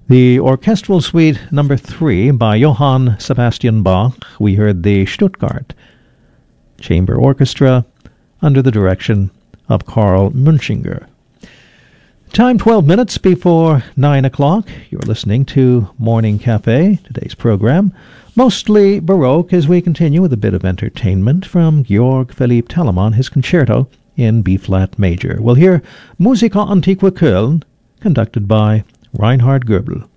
The Orchestral Suite Number 3 by Johann Sebastian Bach. We heard the Stuttgart Chamber Orchestra under the direction of Karl Munchinger. Time 12 minutes before 9 o'clock. You're listening to Morning Cafe, today's program. Mostly Baroque as we continue with a bit of entertainment from Georg Philipp Telemann, his concerto in B-flat major. We'll hear Musica Antiqua Köln, conducted by Reinhard Goebel.